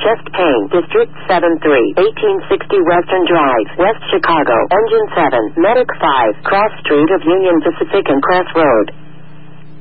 chest pain, District 73, 1860 Western Drive, West Chicago, Engine 7, Medic 5, Cross Street of Union Pacific and Cross Road.